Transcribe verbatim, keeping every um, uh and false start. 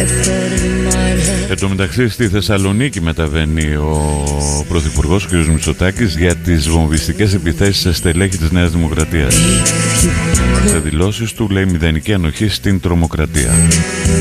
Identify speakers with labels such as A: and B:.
A: Εν τω μεταξύ στη Θεσσαλονίκη μεταβαίνει ο Πρωθυπουργός κ. Μητσοτάκης για τις βομβιστικές επιθέσεις σε στελέχη της Νέας Δημοκρατίας. Σε δηλώσεις του λέει μηδενική ανοχή στην τρομοκρατία.